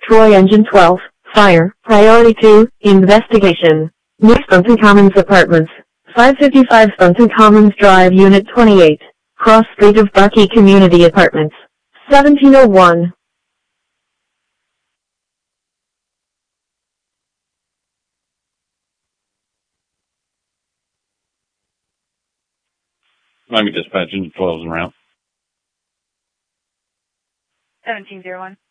Troy Engine 12, Fire, Priority 2, Investigation. New Spunton Commons Apartments, 555 Spunton Commons Drive, Unit 28, Cross Street of Bucky Community Apartments, 1701. Miami Dispatch, Engine 12's en route. 1701.